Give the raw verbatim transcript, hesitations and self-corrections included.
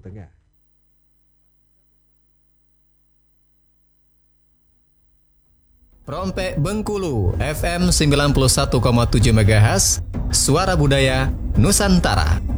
Tengah. Rompek Bengkulu F M sembilan puluh satu koma tujuh megahertz, Suara Budaya Nusantara.